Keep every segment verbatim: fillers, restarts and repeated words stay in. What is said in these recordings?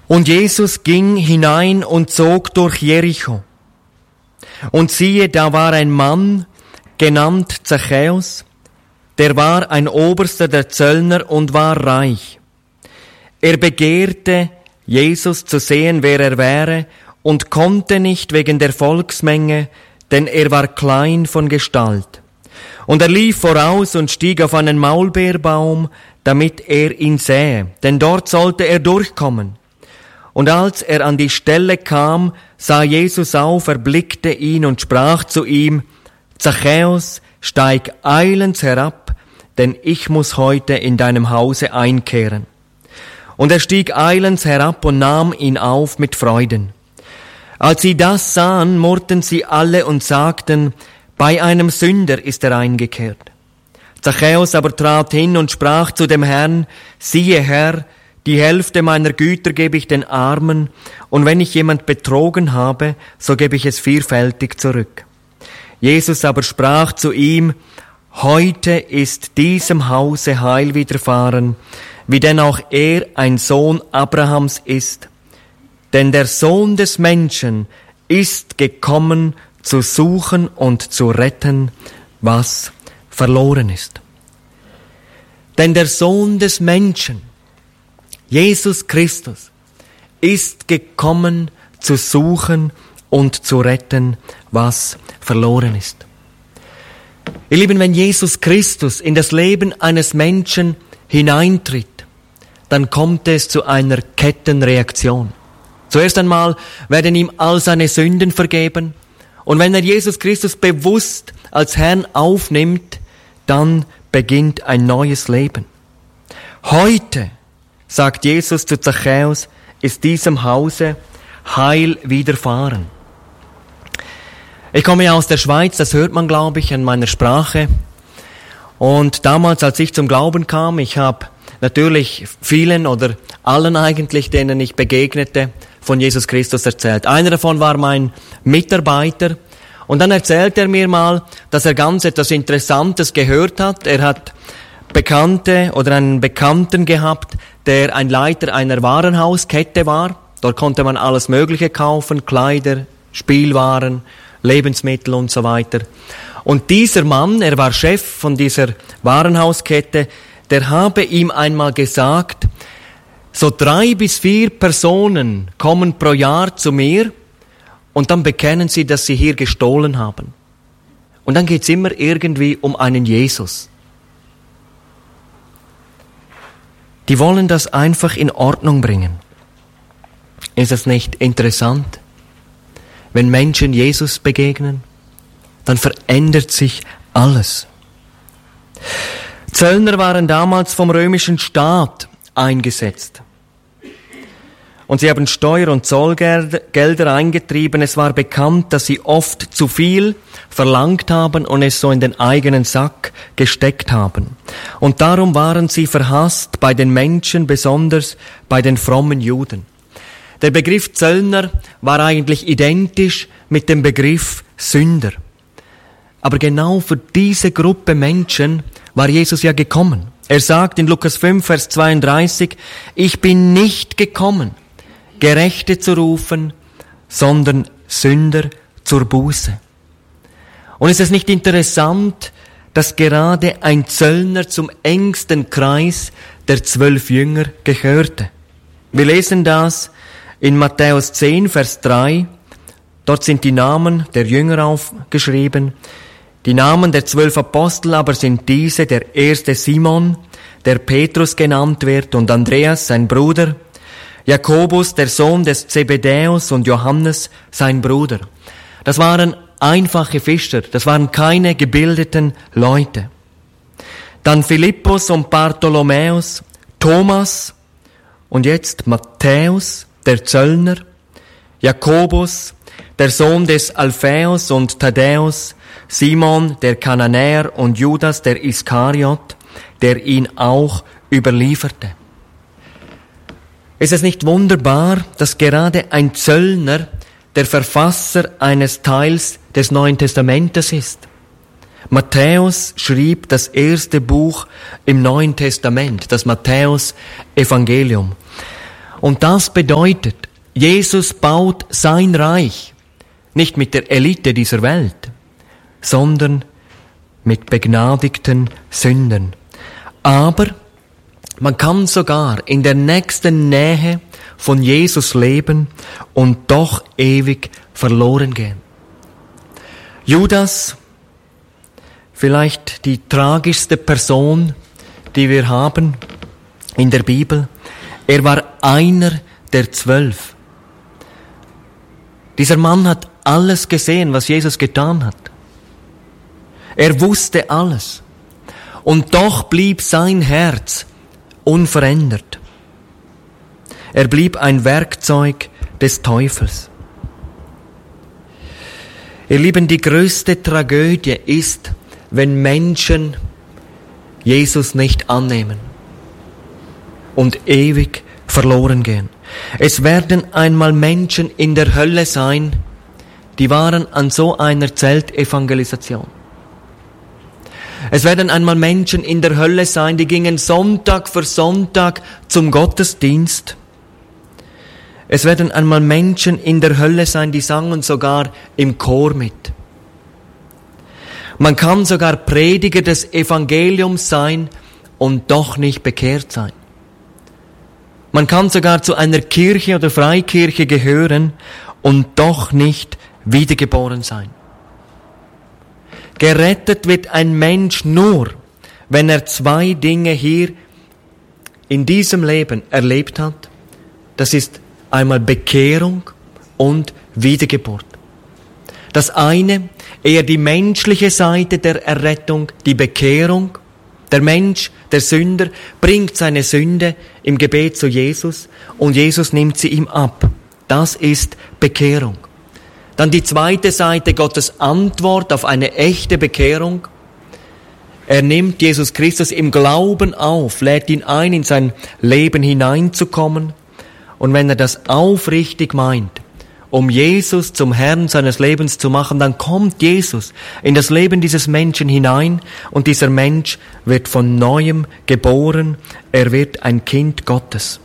Und Jesus ging hinein und zog durch Jericho. Und siehe, da war ein Mann, genannt Zachäus, der war ein Oberster der Zöllner und war reich. Er begehrte, Jesus zu sehen, wer er wäre, und konnte nicht wegen der Volksmenge, denn er war klein von Gestalt. Und er lief voraus und stieg auf einen Maulbeerbaum, damit er ihn sähe, denn dort sollte er durchkommen. Und als er an die Stelle kam, sah Jesus auf, erblickte ihn und sprach zu ihm: Zachäus, steig eilends herab, denn ich muss heute in deinem Hause einkehren. Und er stieg eilends herab und nahm ihn auf mit Freuden. Als sie das sahen, murrten sie alle und sagten: Bei einem Sünder ist er eingekehrt. Zachäus aber trat hin und sprach zu dem Herrn: Siehe, Herr, die Hälfte meiner Güter gebe ich den Armen, und wenn ich jemand betrogen habe, so gebe ich es vierfältig zurück. Jesus aber sprach zu ihm: Heute ist diesem Hause Heil widerfahren, wie denn auch er ein Sohn Abrahams ist. Denn der Sohn des Menschen ist gekommen, zu suchen und zu retten, was verloren ist. Denn der Sohn des Menschen, Jesus Christus, ist gekommen, zu suchen und zu retten, was verloren ist. Ihr Lieben, wenn Jesus Christus in das Leben eines Menschen hineintritt, dann kommt es zu einer Kettenreaktion. Zuerst einmal werden ihm all seine Sünden vergeben, und wenn er Jesus Christus bewusst als Herrn aufnimmt, dann beginnt ein neues Leben. Heute, sagt Jesus zu Zachäus, ist diesem Hause Heil widerfahren. Ich komme ja aus der Schweiz, das hört man, glaube ich, an meiner Sprache. Und damals, als ich zum Glauben kam, ich habe natürlich vielen oder allen eigentlich, denen ich begegnete, von Jesus Christus erzählt. Einer davon war mein Mitarbeiter, und dann erzählt er mir mal, dass er ganz etwas Interessantes gehört hat. Er hat Bekannte oder einen Bekannten gehabt, der ein Leiter einer Warenhauskette war. Dort konnte man alles Mögliche kaufen, Kleider, Spielwaren, Lebensmittel und so weiter. Und dieser Mann, er war Chef von dieser Warenhauskette, der habe ihm einmal gesagt, so drei bis vier Personen kommen pro Jahr zu mir und dann bekennen sie, dass sie hier gestohlen haben. Und dann geht's immer irgendwie um einen Jesus. Die wollen das einfach in Ordnung bringen. Ist es nicht interessant? Wenn Menschen Jesus begegnen, dann verändert sich alles. Zöllner waren damals vom römischen Staat eingesetzt. Und sie haben Steuer- und Zollgelder eingetrieben. Es war bekannt, dass sie oft zu viel verlangt haben und es so in den eigenen Sack gesteckt haben. Und darum waren sie verhasst bei den Menschen, besonders bei den frommen Juden. Der Begriff Zöllner war eigentlich identisch mit dem Begriff Sünder. Aber genau für diese Gruppe Menschen war Jesus ja gekommen. Er sagt in Lukas fünf, Vers zweiunddreißig, ich bin nicht gekommen, Gerechte zu rufen, sondern Sünder zur Buße. Und ist es nicht interessant, dass gerade ein Zöllner zum engsten Kreis der zwölf Jünger gehörte? Wir lesen das in Matthäus zehn, Vers drei. Dort sind die Namen der Jünger aufgeschrieben. Die Namen der zwölf Apostel aber sind diese: der erste Simon, der Petrus genannt wird, und Andreas, sein Bruder, Jakobus, der Sohn des Zebedäus, und Johannes, sein Bruder. Das waren einfache Fischer, das waren keine gebildeten Leute. Dann Philippus und Bartholomäus, Thomas und jetzt Matthäus, der Zöllner, Jakobus, der Sohn des Alphaeus und Thaddäus, Simon, der Kananäer, und Judas, der Iskariot, der ihn auch überlieferte. Ist es nicht wunderbar, dass gerade ein Zöllner der Verfasser eines Teils des Neuen Testamentes ist? Matthäus schrieb das erste Buch im Neuen Testament, das Matthäus-Evangelium. Und das bedeutet, Jesus baut sein Reich nicht mit der Elite dieser Welt, sondern mit begnadigten Sündern. Aber man kann sogar in der nächsten Nähe von Jesus leben und doch ewig verloren gehen. Judas, vielleicht die tragischste Person, die wir haben in der Bibel, er war einer der zwölf. Dieser Mann hat alles gesehen, was Jesus getan hat. Er wusste alles. Und doch blieb sein Herz unverändert. Er blieb ein Werkzeug des Teufels. Ihr Lieben, die größte Tragödie ist, wenn Menschen Jesus nicht annehmen und ewig verloren gehen. Es werden einmal Menschen in der Hölle sein, die waren an so einer Zeltevangelisation. Es werden einmal Menschen in der Hölle sein, die gingen Sonntag für Sonntag zum Gottesdienst. Es werden einmal Menschen in der Hölle sein, die sangen sogar im Chor mit. Man kann sogar Prediger des Evangeliums sein und doch nicht bekehrt sein. Man kann sogar zu einer Kirche oder Freikirche gehören und doch nicht wiedergeboren sein. Gerettet wird ein Mensch nur, wenn er zwei Dinge hier in diesem Leben erlebt hat. Das ist einmal Bekehrung und Wiedergeburt. Das eine, eher die menschliche Seite der Errettung, die Bekehrung. Der Mensch, der Sünder, bringt seine Sünde im Gebet zu Jesus und Jesus nimmt sie ihm ab. Das ist Bekehrung. Dann die zweite Seite, Gottes Antwort auf eine echte Bekehrung. Er nimmt Jesus Christus im Glauben auf, lädt ihn ein, in sein Leben hineinzukommen. Und wenn er das aufrichtig meint, um Jesus zum Herrn seines Lebens zu machen, dann kommt Jesus in das Leben dieses Menschen hinein und dieser Mensch wird von Neuem geboren. Er wird ein Kind Gottes.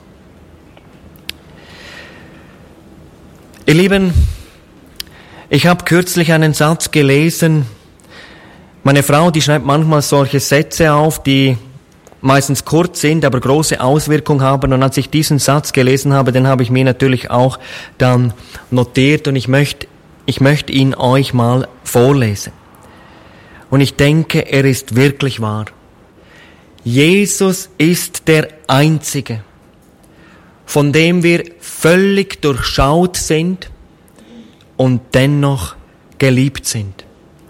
Ihr Lieben, ich habe kürzlich einen Satz gelesen. Meine Frau, die schreibt manchmal solche Sätze auf, die meistens kurz sind, aber große Auswirkungen haben. Und als ich diesen Satz gelesen habe, den habe ich mir natürlich auch dann notiert und ich möchte, ich möchte ihn euch mal vorlesen. Und ich denke, er ist wirklich wahr. Jesus ist der Einzige, von dem wir völlig durchschaut sind und dennoch geliebt sind.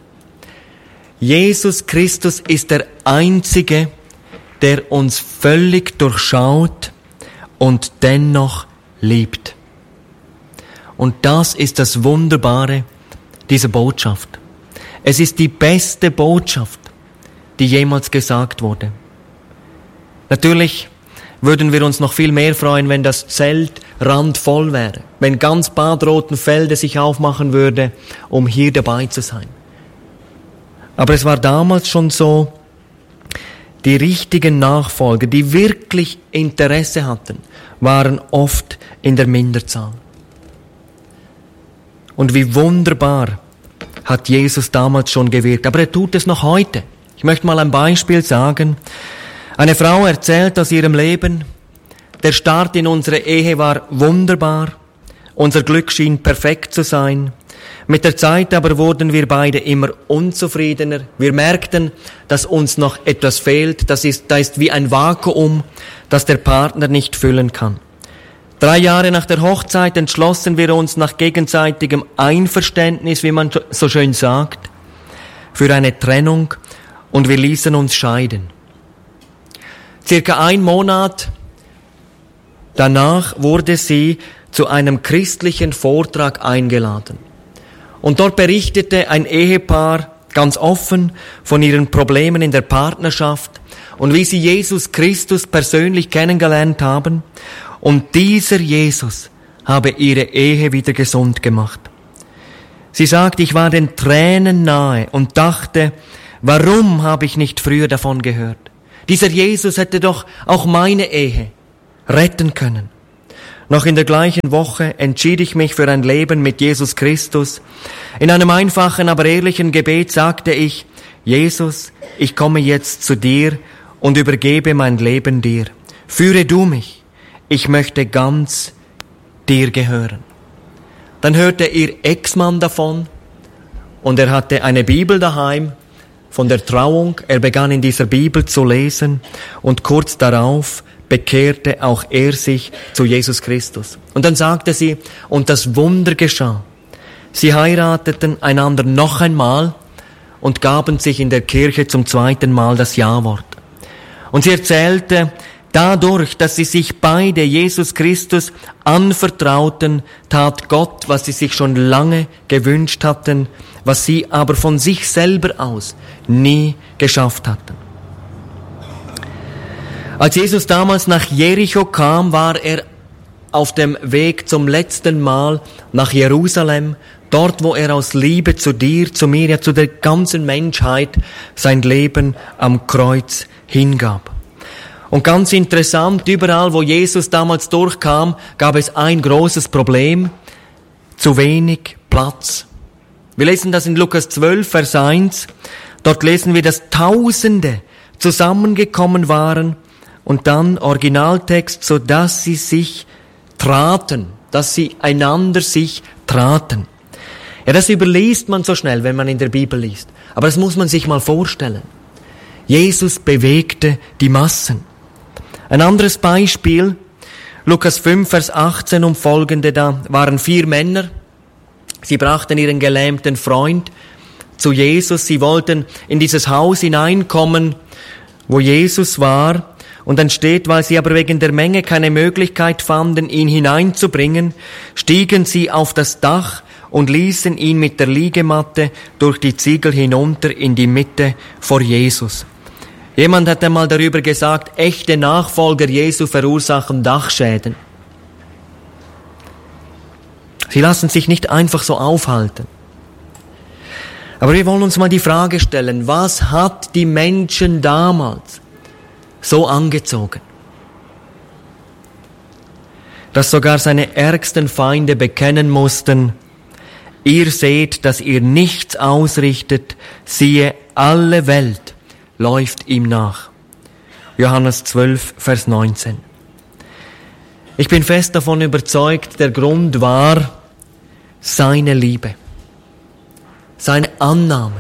Jesus Christus ist der Einzige, der uns völlig durchschaut und dennoch liebt. Und das ist das Wunderbare dieser Botschaft. Es ist die beste Botschaft, die jemals gesagt wurde. Natürlich würden wir uns noch viel mehr freuen, wenn das Zelt randvoll wäre, wenn ganz Bad Rotenfelde sich aufmachen würde, um hier dabei zu sein. Aber es war damals schon so, die richtigen Nachfolger, die wirklich Interesse hatten, waren oft in der Minderzahl. Und wie wunderbar hat Jesus damals schon gewirkt. Aber er tut es noch heute. Ich möchte mal ein Beispiel sagen. Eine Frau erzählt aus ihrem Leben, der Start in unsere Ehe war wunderbar. Unser Glück schien perfekt zu sein. Mit der Zeit aber wurden wir beide immer unzufriedener. Wir merkten, dass uns noch etwas fehlt. Das ist, da ist wie ein Vakuum, das der Partner nicht füllen kann. Drei Jahre nach der Hochzeit entschlossen wir uns nach gegenseitigem Einverständnis, wie man so schön sagt, für eine Trennung und wir ließen uns scheiden. Circa ein Monat danach wurde sie zu einem christlichen Vortrag eingeladen. Und dort berichtete ein Ehepaar ganz offen von ihren Problemen in der Partnerschaft und wie sie Jesus Christus persönlich kennengelernt haben. Und dieser Jesus habe ihre Ehe wieder gesund gemacht. Sie sagt, ich war den Tränen nahe und dachte, warum habe ich nicht früher davon gehört? Dieser Jesus hätte doch auch meine Ehe retten können. Noch in der gleichen Woche entschied ich mich für ein Leben mit Jesus Christus. In einem einfachen, aber ehrlichen Gebet sagte ich, Jesus, ich komme jetzt zu dir und übergebe mein Leben dir. Führe du mich. Ich möchte ganz dir gehören. Dann hörte ihr Ex-Mann davon und er hatte eine Bibel daheim von der Trauung. Er begann in dieser Bibel zu lesen und kurz darauf bekehrte auch er sich zu Jesus Christus. Und dann sagte sie, und das Wunder geschah. Sie heirateten einander noch einmal und gaben sich in der Kirche zum zweiten Mal das Ja-Wort. Und sie erzählte, dadurch, dass sie sich beide Jesus Christus anvertrauten, tat Gott, was sie sich schon lange gewünscht hatten, was sie aber von sich selber aus nie geschafft hatten. Als Jesus damals nach Jericho kam, war er auf dem Weg zum letzten Mal nach Jerusalem, dort, wo er aus Liebe zu dir, zu mir, ja zu der ganzen Menschheit sein Leben am Kreuz hingab. Und ganz interessant, überall, wo Jesus damals durchkam, gab es ein großes Problem: zu wenig Platz. Wir lesen das in Lukas zwölf, Vers eins. Dort lesen wir, dass Tausende zusammengekommen waren und dann Originaltext, so dass sie sich traten, dass sie einander sich traten. Ja, das überliest man so schnell, wenn man in der Bibel liest. Aber das muss man sich mal vorstellen. Jesus bewegte die Massen. Ein anderes Beispiel, Lukas fünf, Vers achtzehn und folgende, da waren vier Männer. Sie brachten ihren gelähmten Freund zu Jesus. Sie wollten in dieses Haus hineinkommen, wo Jesus war. Und dann steht, weil sie aber wegen der Menge keine Möglichkeit fanden, ihn hineinzubringen, stiegen sie auf das Dach und ließen ihn mit der Liegematte durch die Ziegel hinunter in die Mitte vor Jesus. Jemand hat einmal darüber gesagt, echte Nachfolger Jesu verursachen Dachschäden. Sie lassen sich nicht einfach so aufhalten. Aber wir wollen uns mal die Frage stellen, was hat die Menschen damals so angezogen, dass sogar seine ärgsten Feinde bekennen mussten, ihr seht, dass ihr nichts ausrichtet, siehe, alle Welt läuft ihm nach. Johannes zwölf, Vers neunzehn. Ich bin fest davon überzeugt, der Grund war seine Liebe, seine Annahme.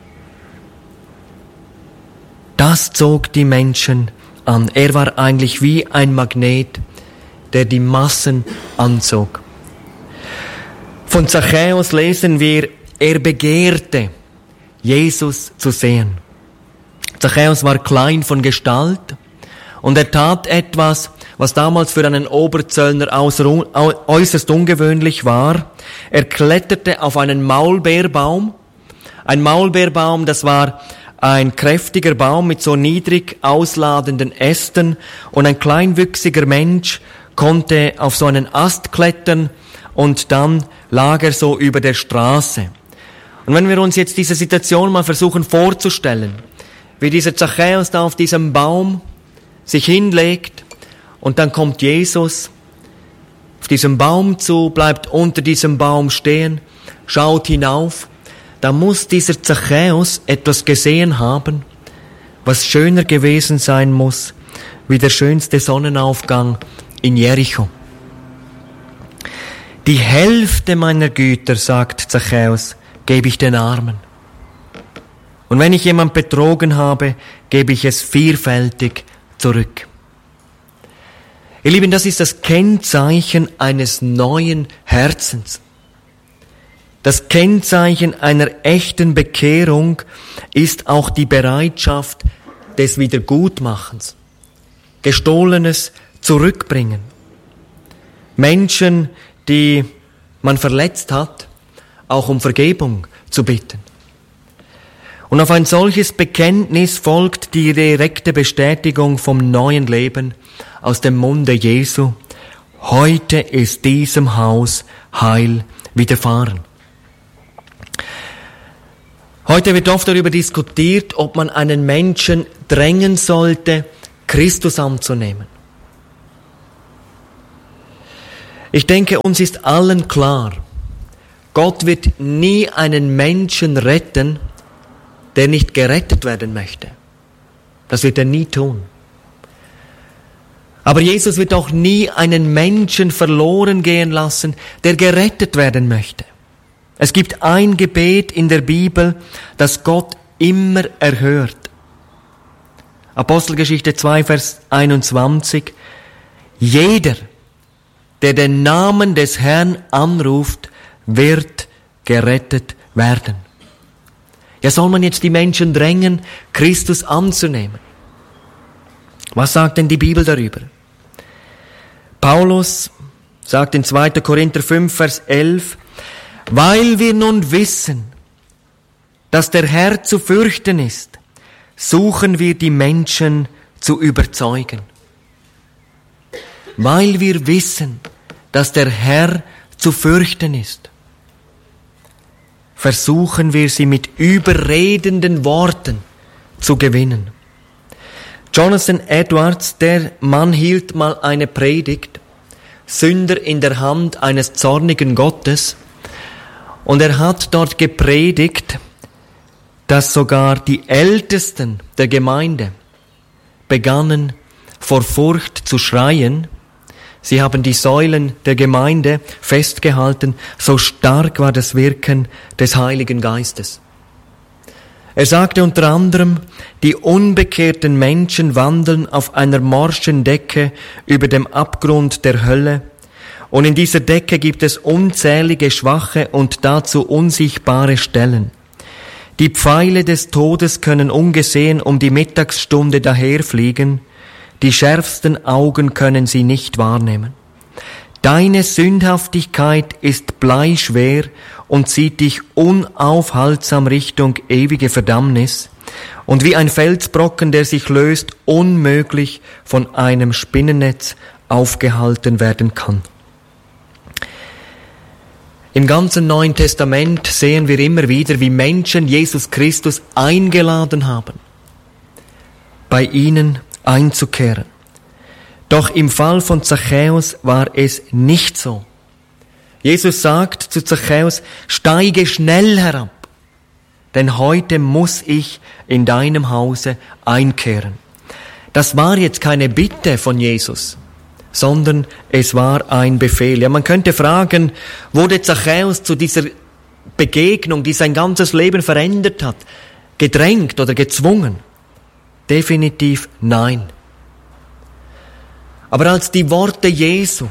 Das zog die Menschen an. Er war eigentlich wie ein Magnet, der die Massen anzog. Von Zachäus lesen wir, er begehrte, Jesus zu sehen. Zachäus war klein von Gestalt und er tat etwas, was damals für einen Oberzöllner äußerst ungewöhnlich war. Er kletterte auf einen Maulbeerbaum. Ein Maulbeerbaum, das war ein kräftiger Baum mit so niedrig ausladenden Ästen, und ein kleinwüchsiger Mensch konnte auf so einen Ast klettern und dann lag er so über der Straße. Und wenn wir uns jetzt diese Situation mal versuchen vorzustellen, wie dieser Zachäus da auf diesem Baum sich hinlegt und dann kommt Jesus auf diesem Baum zu, bleibt unter diesem Baum stehen, schaut hinauf, da muss dieser Zachäus etwas gesehen haben, was schöner gewesen sein muss, wie der schönste Sonnenaufgang in Jericho. Die Hälfte meiner Güter, sagt Zachäus, gebe ich den Armen. Und wenn ich jemand betrogen habe, gebe ich es vierfältig zurück. Ihr Lieben, das ist das Kennzeichen eines neuen Herzens. Das Kennzeichen einer echten Bekehrung ist auch die Bereitschaft des Wiedergutmachens. Gestohlenes zurückbringen. Menschen, die man verletzt hat, auch um Vergebung zu bitten. Und auf ein solches Bekenntnis folgt die direkte Bestätigung vom neuen Leben aus dem Munde Jesu. Heute ist diesem Haus Heil widerfahren. Heute wird oft darüber diskutiert, ob man einen Menschen drängen sollte, Christus anzunehmen. Ich denke, uns ist allen klar, Gott wird nie einen Menschen retten, der nicht gerettet werden möchte. Das wird er nie tun. Aber Jesus wird auch nie einen Menschen verloren gehen lassen, der gerettet werden möchte. Es gibt ein Gebet in der Bibel, das Gott immer erhört. Apostelgeschichte zwei, Vers einundzwanzig. Jeder, der den Namen des Herrn anruft, wird gerettet werden. Ja, soll man jetzt die Menschen drängen, Christus anzunehmen? Was sagt denn die Bibel darüber? Paulus sagt in zweiter Korinther fünf, Vers elf, weil wir nun wissen, dass der Herr zu fürchten ist, suchen wir die Menschen zu überzeugen. Weil wir wissen, dass der Herr zu fürchten ist, versuchen wir sie mit überredenden Worten zu gewinnen. Jonathan Edwards, der Mann, hielt mal eine Predigt, Sünder in der Hand eines zornigen Gottes, und er hat dort gepredigt, dass sogar die Ältesten der Gemeinde begannen, vor Furcht zu schreien. Sie haben die Säulen der Gemeinde festgehalten, so stark war das Wirken des Heiligen Geistes. Er sagte unter anderem, die unbekehrten Menschen wandeln auf einer morschen Decke über dem Abgrund der Hölle, und in dieser Decke gibt es unzählige schwache und dazu unsichtbare Stellen. Die Pfeile des Todes können ungesehen um die Mittagsstunde daherfliegen, die schärfsten Augen können sie nicht wahrnehmen. Deine Sündhaftigkeit ist bleischwer und zieht dich unaufhaltsam Richtung ewige Verdammnis und wie ein Felsbrocken, der sich löst, unmöglich von einem Spinnennetz aufgehalten werden kann. Im ganzen Neuen Testament sehen wir immer wieder, wie Menschen Jesus Christus eingeladen haben, bei ihnen einzukehren. Doch im Fall von Zachäus war es nicht so. Jesus sagt zu Zachäus, steige schnell herab, denn heute muss ich in deinem Hause einkehren. Das war jetzt keine Bitte von Jesus, sondern es war ein Befehl. Ja, man könnte fragen, wurde Zachäus zu dieser Begegnung, die sein ganzes Leben verändert hat, gedrängt oder gezwungen? Definitiv nein. Aber als die Worte Jesu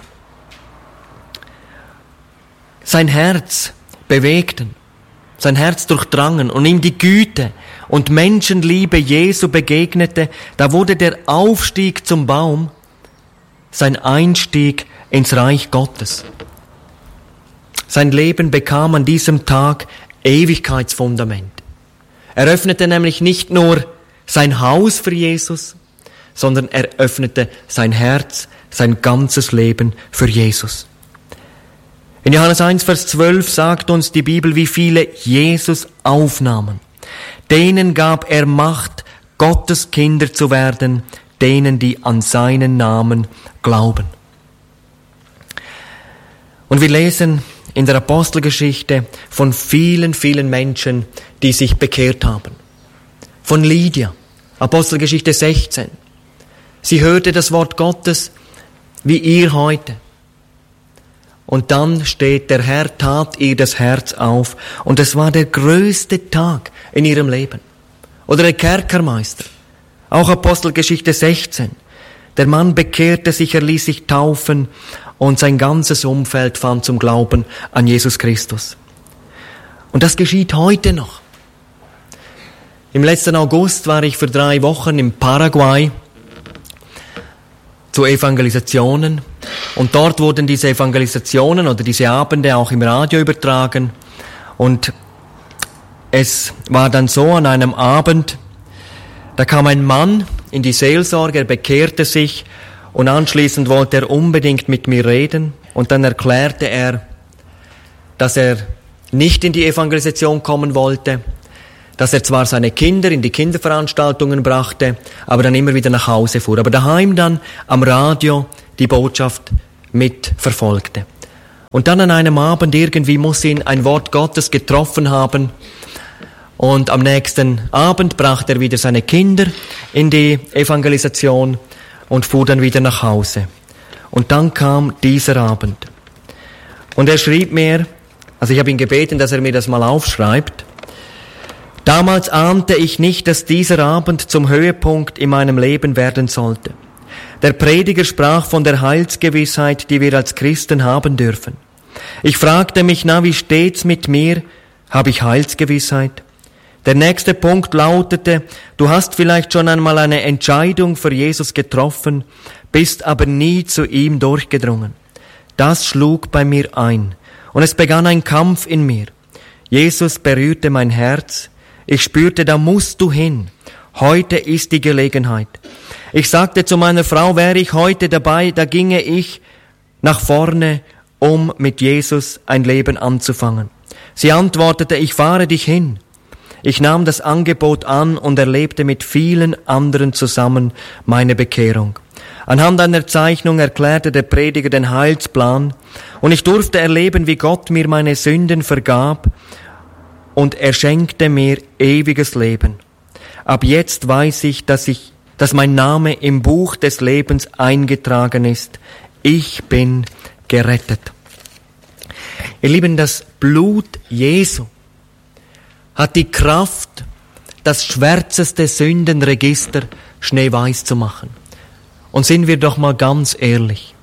sein Herz bewegten, sein Herz durchdrangen und ihm die Güte und Menschenliebe Jesu begegnete, da wurde der Aufstieg zum Baum sein Einstieg ins Reich Gottes. Sein Leben bekam an diesem Tag Ewigkeitsfundament. Er öffnete nämlich nicht nur sein Haus für Jesus, sondern er öffnete sein Herz, sein ganzes Leben für Jesus. In Johannes eins, Vers zwölf sagt uns die Bibel, wie viele Jesus aufnahmen. Denen gab er Macht, Gottes Kinder zu werden, denen, die an seinen Namen glauben. Und wir lesen in der Apostelgeschichte von vielen, vielen Menschen, die sich bekehrt haben. Von Lydia, Apostelgeschichte sechzehn. Sie hörte das Wort Gottes wie ihr heute. Und dann steht, der Herr tat ihr das Herz auf. Und es war der größte Tag in ihrem Leben. Oder der Kerkermeister. Auch Apostelgeschichte sechzehn. Der Mann bekehrte sich, er ließ sich taufen und sein ganzes Umfeld fand zum Glauben an Jesus Christus. Und das geschieht heute noch. Im letzten August war ich für drei Wochen im Paraguay zu Evangelisationen und dort wurden diese Evangelisationen oder diese Abende auch im Radio übertragen und es war dann so an einem Abend, da kam ein Mann in die Seelsorge, er bekehrte sich und anschließend wollte er unbedingt mit mir reden und dann erklärte er, dass er nicht in die Evangelisation kommen wollte, dass er zwar seine Kinder in die Kinderveranstaltungen brachte, aber dann immer wieder nach Hause fuhr, aber daheim dann am Radio die Botschaft mitverfolgte. Und dann an einem Abend irgendwie muss ihn ein Wort Gottes getroffen haben. Und am nächsten Abend brachte er wieder seine Kinder in die Evangelisation und fuhr dann wieder nach Hause. Und dann kam dieser Abend. Und er schrieb mir, also ich habe ihn gebeten, dass er mir das mal aufschreibt. Damals ahnte ich nicht, dass dieser Abend zum Höhepunkt in meinem Leben werden sollte. Der Prediger sprach von der Heilsgewissheit, die wir als Christen haben dürfen. Ich fragte mich, na, wie steht's mit mir? Habe ich Heilsgewissheit? Der nächste Punkt lautete, du hast vielleicht schon einmal eine Entscheidung für Jesus getroffen, bist aber nie zu ihm durchgedrungen. Das schlug bei mir ein und es begann ein Kampf in mir. Jesus berührte mein Herz. Ich spürte, da musst du hin. Heute ist die Gelegenheit. Ich sagte zu meiner Frau, wäre ich heute dabei, da ginge ich nach vorne, um mit Jesus ein Leben anzufangen. Sie antwortete, ich fahre dich hin. Ich nahm das Angebot an und erlebte mit vielen anderen zusammen meine Bekehrung. Anhand einer Zeichnung erklärte der Prediger den Heilsplan und ich durfte erleben, wie Gott mir meine Sünden vergab und er schenkte mir ewiges Leben. Ab jetzt weiß ich, dass ich, dass mein Name im Buch des Lebens eingetragen ist. Ich bin gerettet. Ihr Lieben, das Blut Jesu hat die Kraft, das schwärzeste Sündenregister schneeweiß zu machen. Und sind wir doch mal ganz ehrlich.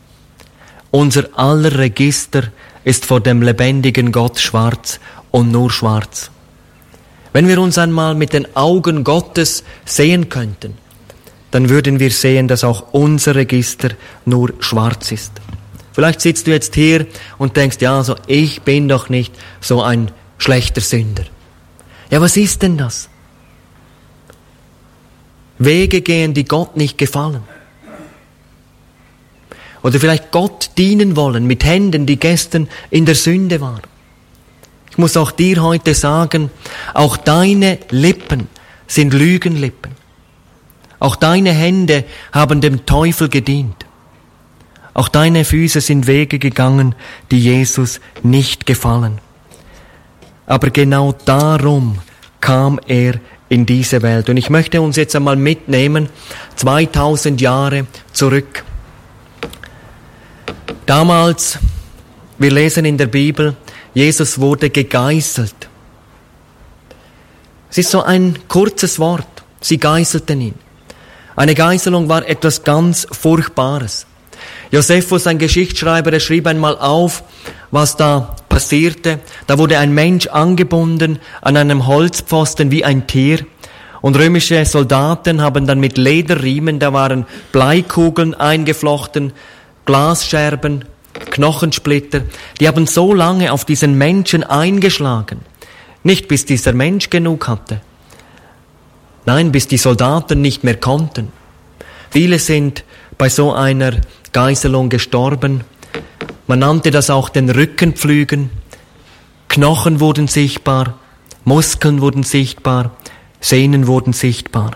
Unser aller Register ist vor dem lebendigen Gott schwarz und nur schwarz. Wenn wir uns einmal mit den Augen Gottes sehen könnten, dann würden wir sehen, dass auch unser Register nur schwarz ist. Vielleicht sitzt du jetzt hier und denkst, ja, also ich bin doch nicht so ein schlechter Sünder. Ja, was ist denn das? Wege gehen, die Gott nicht gefallen. Oder vielleicht Gott dienen wollen mit Händen, die gestern in der Sünde waren. Ich muss auch dir heute sagen, auch deine Lippen sind Lügenlippen. Auch deine Hände haben dem Teufel gedient. Auch deine Füße sind Wege gegangen, die Jesus nicht gefallen. Aber genau darum kam er in diese Welt. Und ich möchte uns jetzt einmal mitnehmen, zweitausend Jahre zurück. Damals, wir lesen in der Bibel, Jesus wurde gegeißelt. Es ist so ein kurzes Wort. Sie geißelten ihn. Eine Geißelung war etwas ganz Furchtbares. Josephus, ein Geschichtsschreiber, er schrieb einmal auf, was da passierte. Da wurde ein Mensch angebunden an einem Holzpfosten wie ein Tier. Und römische Soldaten haben dann mit Lederriemen, da waren Bleikugeln eingeflochten, Glasscherben, Knochensplitter. Die haben so lange auf diesen Menschen eingeschlagen. Nicht bis dieser Mensch genug hatte. Nein, bis die Soldaten nicht mehr konnten. Viele sind bei so einer Geißelung gestorben. Man nannte das auch den Rückenpflügen. Knochen wurden sichtbar, Muskeln wurden sichtbar, Sehnen wurden sichtbar.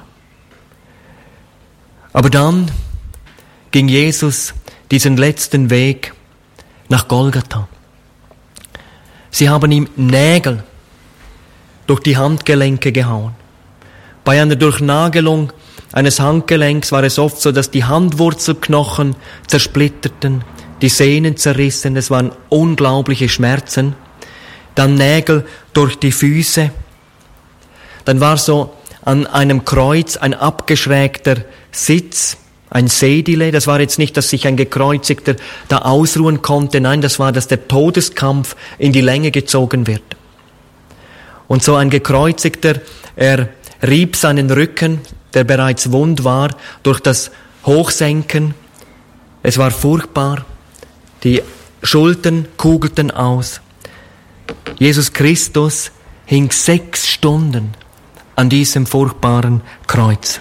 Aber dann ging Jesus diesen letzten Weg nach Golgatha. Sie haben ihm Nägel durch die Handgelenke gehauen. Bei einer Durchnagelung eines Handgelenks war es oft so, dass die Handwurzelknochen zersplitterten, die Sehnen zerrissen, es waren unglaubliche Schmerzen. Dann Nägel durch die Füße. Dann war so an einem Kreuz ein abgeschrägter Sitz, ein Sedile. Das war jetzt nicht, dass sich ein Gekreuzigter da ausruhen konnte. Nein, das war, dass der Todeskampf in die Länge gezogen wird. Und so ein Gekreuzigter, er rieb seinen Rücken, der bereits wund war, durch das Hochsenken. Es war furchtbar. Die Schultern kugelten aus. Jesus Christus hing sechs Stunden an diesem furchtbaren Kreuz.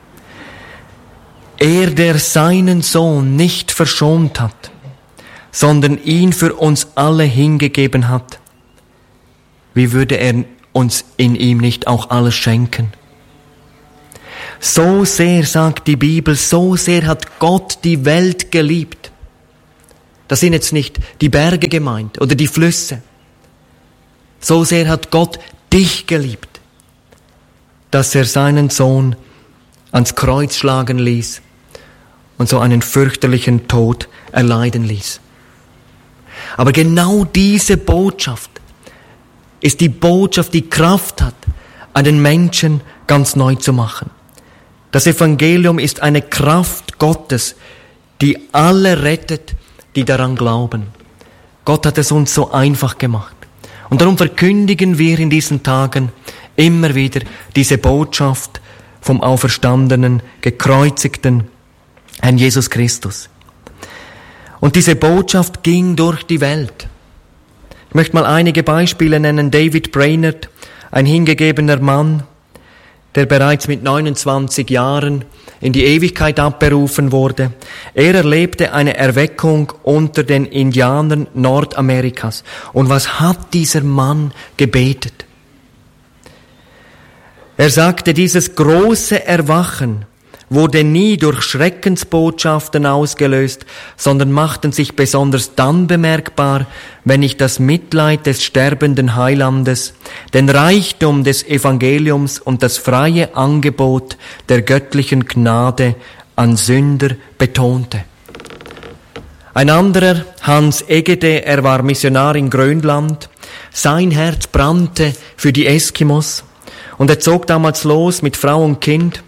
Er, der seinen Sohn nicht verschont hat, sondern ihn für uns alle hingegeben hat, wie würde er uns in ihm nicht auch alles schenken? So sehr, sagt die Bibel, so sehr hat Gott die Welt geliebt, Das sind jetzt nicht die Berge gemeint oder die Flüsse. So sehr hat Gott dich geliebt, dass er seinen Sohn ans Kreuz schlagen ließ und so einen fürchterlichen Tod erleiden ließ. Aber genau diese Botschaft ist die Botschaft, die Kraft hat, einen Menschen ganz neu zu machen. Das Evangelium ist eine Kraft Gottes, die alle rettet, die daran glauben. Gott hat es uns so einfach gemacht. Und darum verkündigen wir in diesen Tagen immer wieder diese Botschaft vom auferstandenen, gekreuzigten Herrn Jesus Christus. Und diese Botschaft ging durch die Welt. Ich möchte mal einige Beispiele nennen. David Brainerd, ein hingegebener Mann, der bereits mit neunundzwanzig Jahren in die Ewigkeit abberufen wurde. Er erlebte eine Erweckung unter den Indianern Nordamerikas. Und was hat dieser Mann gebetet? Er sagte, dieses große Erwachen wurde nie durch Schreckensbotschaften ausgelöst, sondern machten sich besonders dann bemerkbar, wenn ich das Mitleid des sterbenden Heilandes, den Reichtum des Evangeliums und das freie Angebot der göttlichen Gnade an Sünder betonte. Ein anderer, Hans Egede, er war Missionar in Grönland. Sein Herz brannte für die Eskimos und er zog damals los mit Frau und Kind.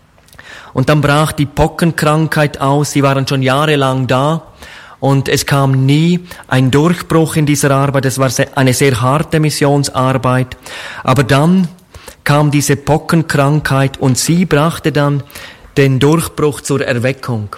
Und dann brach die Pockenkrankheit aus, sie waren schon jahrelang da und es kam nie ein Durchbruch in dieser Arbeit, es war eine sehr harte Missionsarbeit. Aber dann kam diese Pockenkrankheit und sie brachte dann den Durchbruch zur Erweckung.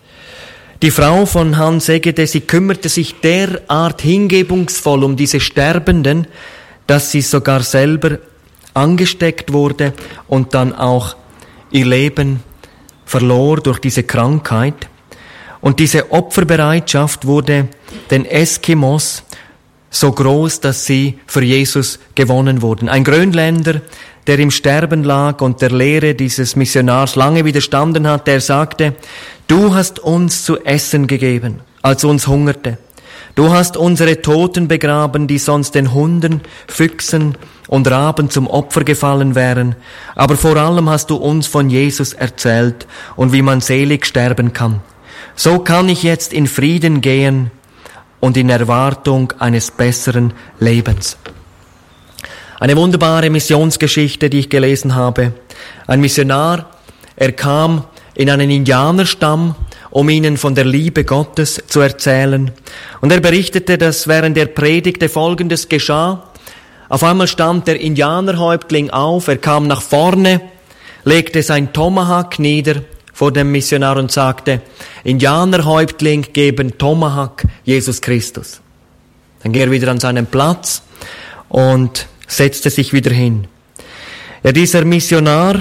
Die Frau von Hans Egede, sie kümmerte sich derart hingebungsvoll um diese Sterbenden, dass sie sogar selber angesteckt wurde und dann auch ihr Leben verlor durch diese Krankheit. Und diese Opferbereitschaft wurde den Eskimos so groß, dass sie für Jesus gewonnen wurden. Ein Grönländer, der im Sterben lag und der Lehre dieses Missionars lange widerstanden hat, der sagte, du hast uns zu essen gegeben, als uns hungerte. Du hast unsere Toten begraben, die sonst den Hunden, Füchsen und Raben zum Opfer gefallen wären. Aber vor allem hast du uns von Jesus erzählt und wie man selig sterben kann. So kann ich jetzt in Frieden gehen und in Erwartung eines besseren Lebens. Eine wunderbare Missionsgeschichte, die ich gelesen habe. Ein Missionar, er kam in einen Indianerstamm, um ihnen von der Liebe Gottes zu erzählen. Und er berichtete, dass während der Predigte Folgendes geschah. Auf einmal stand der Indianerhäuptling auf, er kam nach vorne, legte sein Tomahawk nieder vor dem Missionar und sagte, Indianerhäuptling geben Tomahawk Jesus Christus. Dann ging er wieder an seinen Platz und setzte sich wieder hin. Ja, dieser Missionar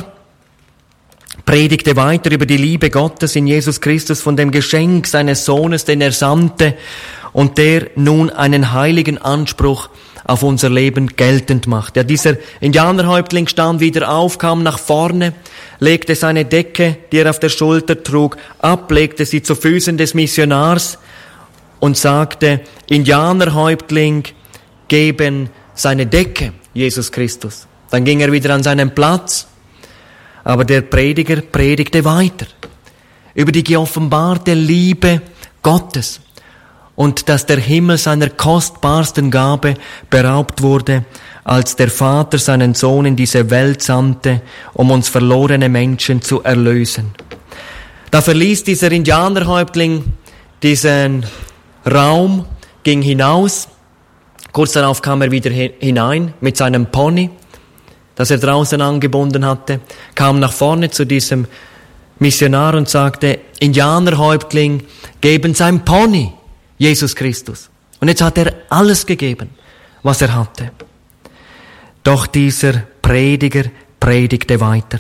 predigte weiter über die Liebe Gottes in Jesus Christus, von dem Geschenk seines Sohnes, den er sandte und der nun einen heiligen Anspruch auf unser Leben geltend macht. Ja, dieser Indianerhäuptling stand wieder auf, kam nach vorne, legte seine Decke, die er auf der Schulter trug, ab, legte sie zu Füßen des Missionars und sagte, Indianerhäuptling geben seine Decke Jesus Christus. Dann ging er wieder an seinen Platz. Aber der Prediger predigte weiter über die geoffenbarte Liebe Gottes und dass der Himmel seiner kostbarsten Gabe beraubt wurde, als der Vater seinen Sohn in diese Welt sandte, um uns verlorene Menschen zu erlösen. Da verließ dieser Indianerhäuptling diesen Raum, ging hinaus. Kurz darauf kam er wieder hinein mit seinem Pony, das er draußen angebunden hatte, kam nach vorne zu diesem Missionar und sagte, Indianerhäuptling, geben sein Pony Jesus Christus. Und jetzt hat er alles gegeben, was er hatte. Doch dieser Prediger predigte weiter.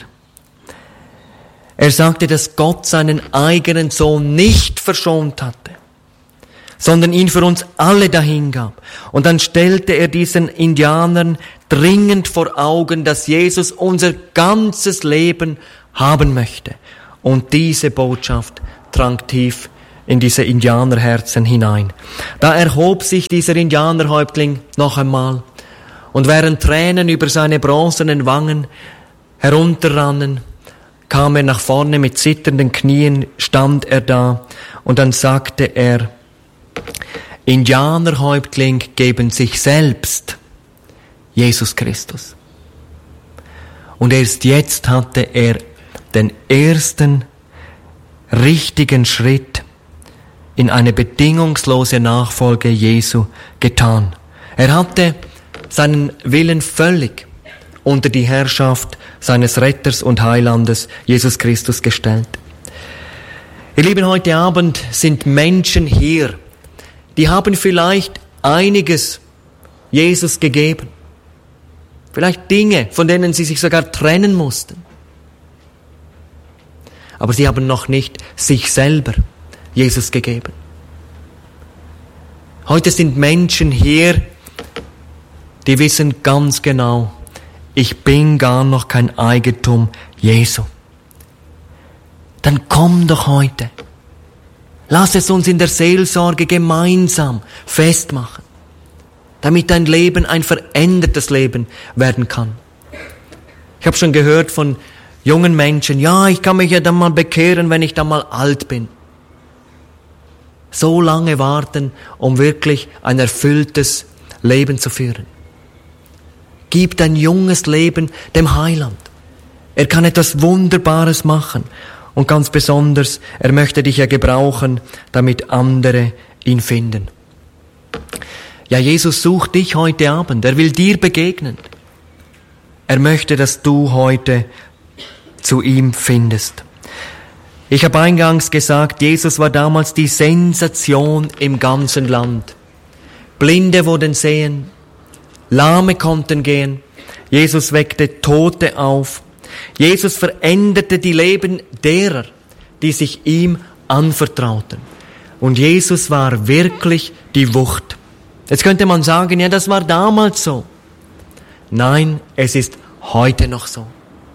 Er sagte, dass Gott seinen eigenen Sohn nicht verschont hatte, sondern ihn für uns alle dahingab. Und dann stellte er diesen Indianern dringend vor Augen, dass Jesus unser ganzes Leben haben möchte. Und diese Botschaft drang tief in diese Indianerherzen hinein. Da erhob sich dieser Indianerhäuptling noch einmal, und während Tränen über seine bronzenen Wangen herunterrannen, kam er nach vorne mit zitternden Knien, stand er da, und dann sagte er: Indianerhäuptling geben sich selbst Jesus Christus. Und erst jetzt hatte er den ersten richtigen Schritt in eine bedingungslose Nachfolge Jesu getan. Er hatte seinen Willen völlig unter die Herrschaft seines Retters und Heilandes Jesus Christus gestellt. Ihr Lieben, heute Abend sind Menschen hier, die haben vielleicht einiges Jesus gegeben. Vielleicht Dinge, von denen sie sich sogar trennen mussten. Aber sie haben noch nicht sich selber Jesus gegeben. Heute sind Menschen hier, die wissen ganz genau, ich bin gar noch kein Eigentum Jesu. Dann komm doch heute. Lass es uns in der Seelsorge gemeinsam festmachen, damit dein Leben ein verändertes Leben werden kann. Ich habe schon gehört von jungen Menschen, ja, ich kann mich ja dann mal bekehren, wenn ich dann mal alt bin. So lange warten, um wirklich ein erfülltes Leben zu führen. Gib dein junges Leben dem Heiland. Er kann etwas Wunderbares machen. Und ganz besonders, er möchte dich ja gebrauchen, damit andere ihn finden. Ja, Jesus sucht dich heute Abend. Er will dir begegnen. Er möchte, dass du heute zu ihm findest. Ich habe eingangs gesagt, Jesus war damals die Sensation im ganzen Land. Blinde wurden sehen, Lahme konnten gehen, Jesus weckte Tote auf. Jesus veränderte die Leben derer, die sich ihm anvertrauten. Und Jesus war wirklich die Wucht. Jetzt könnte man sagen, ja, das war damals so. Nein, es ist heute noch so.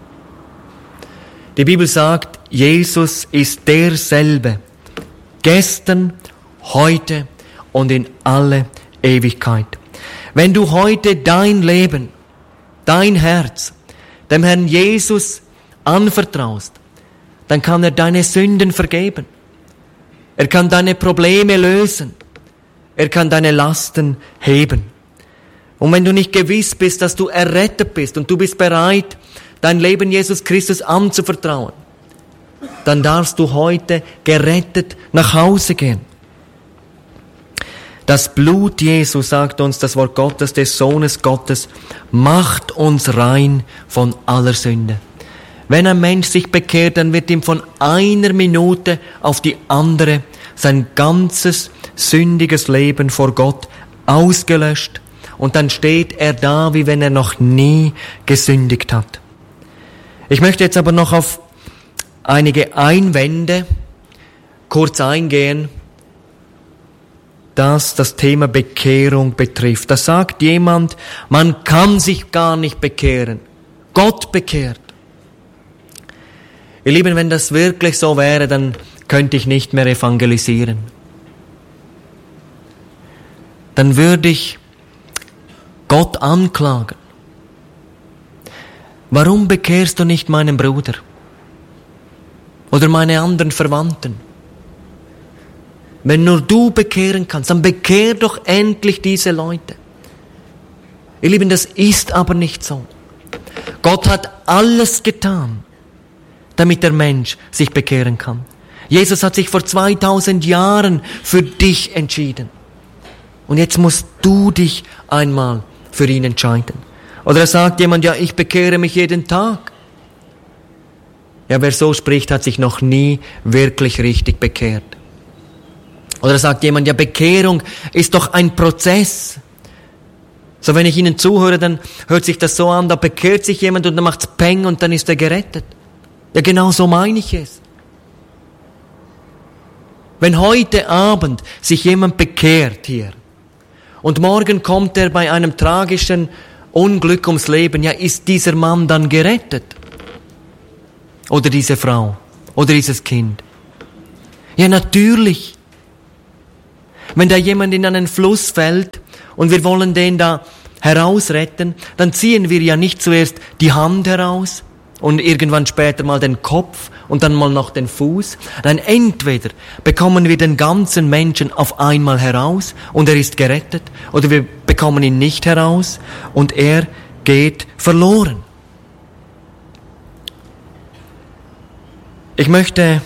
Die Bibel sagt, Jesus ist derselbe, gestern, heute und in alle Ewigkeit. Wenn du heute dein Leben, dein Herz dem Herrn Jesus anvertraust, dann kann er deine Sünden vergeben. Er kann deine Probleme lösen. Er kann deine Lasten heben. Und wenn du nicht gewiss bist, dass du errettet bist und du bist bereit, dein Leben Jesus Christus anzuvertrauen, dann darfst du heute gerettet nach Hause gehen. Das Blut Jesu, sagt uns das Wort Gottes, des Sohnes Gottes, macht uns rein von aller Sünde. Wenn ein Mensch sich bekehrt, dann wird ihm von einer Minute auf die andere sein ganzes sündiges Leben vor Gott ausgelöscht. Und dann steht er da, wie wenn er noch nie gesündigt hat. Ich möchte jetzt aber noch auf einige Einwände kurz eingehen, das das Thema Bekehrung betrifft. Da sagt jemand, man kann sich gar nicht bekehren. Gott bekehrt. Ihr Lieben, wenn das wirklich so wäre, dann könnte ich nicht mehr evangelisieren. Dann würde ich Gott anklagen. Warum bekehrst du nicht meinen Bruder? Oder meine anderen Verwandten? Wenn nur du bekehren kannst, dann bekehr doch endlich diese Leute. Ihr Lieben, das ist aber nicht so. Gott hat alles getan, damit der Mensch sich bekehren kann. Jesus hat sich vor zweitausend Jahren für dich entschieden. Und jetzt musst du dich einmal für ihn entscheiden. Oder sagt jemand, ja, ich bekehre mich jeden Tag. Ja, wer so spricht, hat sich noch nie wirklich richtig bekehrt. Oder sagt jemand, ja, Bekehrung ist doch ein Prozess. So, wenn ich Ihnen zuhöre, dann hört sich das so an, da bekehrt sich jemand und dann macht's Peng und dann ist er gerettet. Ja, genau so meine ich es. Wenn heute Abend sich jemand bekehrt hier und morgen kommt er bei einem tragischen Unglück ums Leben, ja, ist dieser Mann dann gerettet? Oder diese Frau? Oder dieses Kind? Ja, natürlich. Wenn da jemand in einen Fluss fällt und wir wollen den da herausretten, dann ziehen wir ja nicht zuerst die Hand heraus und irgendwann später mal den Kopf und dann mal noch den Fuß. Nein, entweder bekommen wir den ganzen Menschen auf einmal heraus und er ist gerettet, oder wir bekommen ihn nicht heraus und er geht verloren. Ich möchte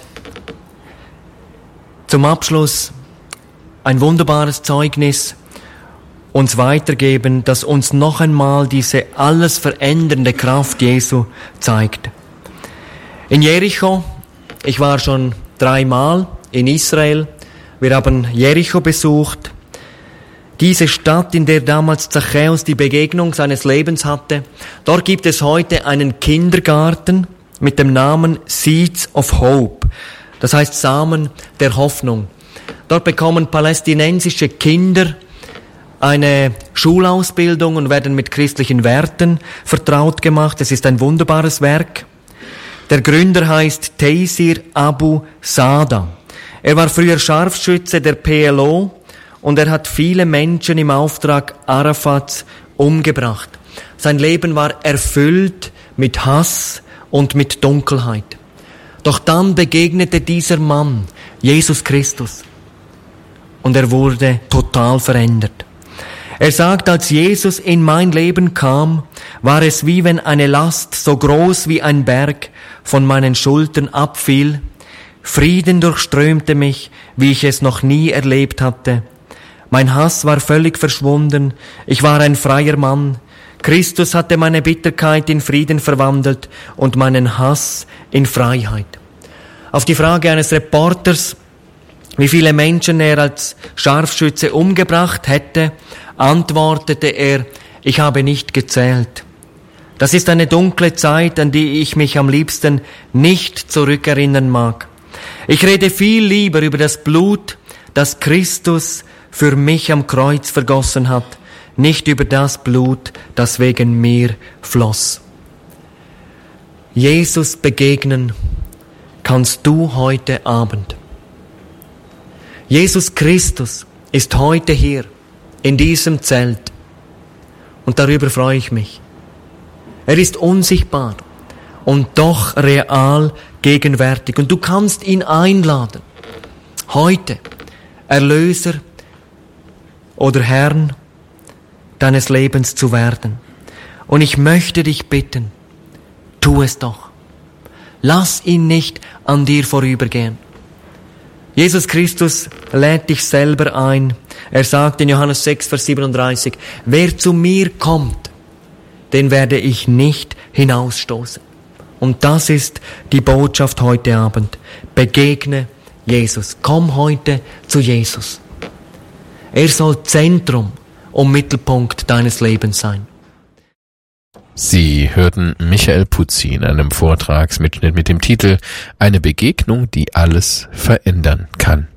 zum Abschluss ein wunderbares Zeugnis uns weitergeben, das uns noch einmal diese alles verändernde Kraft Jesu zeigt. In Jericho, ich war schon dreimal in Israel, wir haben Jericho besucht, diese Stadt, in der damals Zachäus die Begegnung seines Lebens hatte. Dort gibt es heute einen Kindergarten mit dem Namen Seeds of Hope, das heißt Samen der Hoffnung. Dort bekommen palästinensische Kinder eine Schulausbildung und werden mit christlichen Werten vertraut gemacht. Es ist ein wunderbares Werk. Der Gründer heißt Taysir Abu Sada. Er war früher Scharfschütze der P L O und er hat viele Menschen im Auftrag Arafats umgebracht. Sein Leben war erfüllt mit Hass und mit Dunkelheit. Doch dann begegnete dieser Mann Jesus Christus und er wurde total verändert. Er sagt, als Jesus in mein Leben kam, war es wie wenn eine Last so groß wie ein Berg von meinen Schultern abfiel. Frieden durchströmte mich, wie ich es noch nie erlebt hatte. Mein Hass war völlig verschwunden. Ich war ein freier Mann. Christus hatte meine Bitterkeit in Frieden verwandelt und meinen Hass in Freiheit. Auf die Frage eines Reporters, wie viele Menschen er als Scharfschütze umgebracht hätte, antwortete er, ich habe nicht gezählt. Das ist eine dunkle Zeit, an die ich mich am liebsten nicht zurückerinnern mag. Ich rede viel lieber über das Blut, das Christus für mich am Kreuz vergossen hat, nicht über das Blut, das wegen mir floss. Jesus begegnen kannst du heute Abend. Jesus Christus ist heute hier, in diesem Zelt. Und darüber freue ich mich. Er ist unsichtbar und doch real gegenwärtig. Und du kannst ihn einladen, heute Erlöser oder Herrn deines Lebens zu werden. Und ich möchte dich bitten, tu es doch. Lass ihn nicht an dir vorübergehen. Jesus Christus lädt dich selber ein. Er sagt in Johannes sechs, Vers siebenunddreißig, wer zu mir kommt, den werde ich nicht hinausstoßen. Und das ist die Botschaft heute Abend. Begegne Jesus. Komm heute zu Jesus. Er soll Zentrum und Mittelpunkt deines Lebens sein. Sie hörten Michael Putzi in einem Vortragsmitschnitt mit dem Titel »Eine Begegnung, die alles verändern kann«.